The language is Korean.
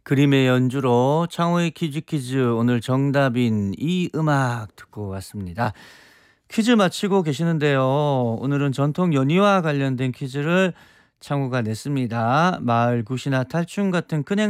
그림의 연주로 창호의 퀴즈 오늘 정답인 이 음악 듣고 왔습니다. 퀴즈 마치고 계시는데요. 오늘은 전통 연희와 관련된 퀴즈를 창호가 냈습니다. 마을 굿이나 탈춤 같은